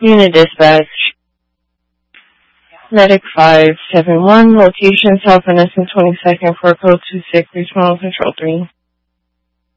Unit Dispatch. Medic 571, location South Innocent 22nd, 4 Code 26, Regional Control 3.